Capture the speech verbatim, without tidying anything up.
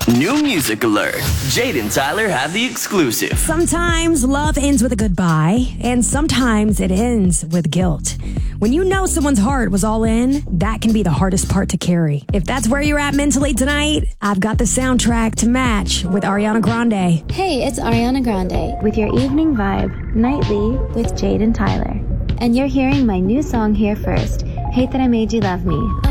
New music alert. Jade and Tyler have the exclusive. Sometimes love ends with a goodbye, and sometimes it ends with guilt. When you know someone's heart was all in, that can be the hardest part to carry. If that's where you're at mentally tonight, I've got the soundtrack to match with Ariana Grande. Hey, it's Ariana Grande with your evening vibe, Nightly with Jade and Tyler. And you're hearing my new song here first, Hate That I Made You Love Me,